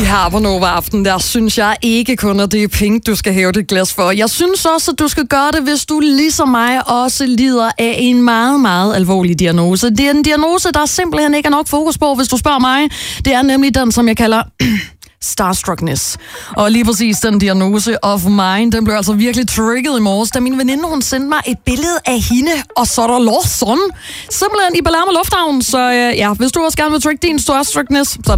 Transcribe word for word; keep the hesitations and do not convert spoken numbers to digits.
her på Nova Aften, der synes jeg ikke kun, at det er pink, du skal hæve dit glas for. Jeg synes også, at du skal gøre det, hvis du ligesom mig også lider af en meget, meget alvorlig diagnose. Det er en diagnose, der simpelthen ikke er nok fokus på, hvis du spørger mig. Det er nemlig den, som jeg kalder starstruckness. Og lige præcis den diagnose of mine, den blev altså virkelig trigget i morges, da min veninde, hun sendte mig et billede af hende, og så er der Lawson. Simpelthen i Palermo Lufthavn. Så øh, ja, hvis du også gerne vil trigge din starstruckness, så er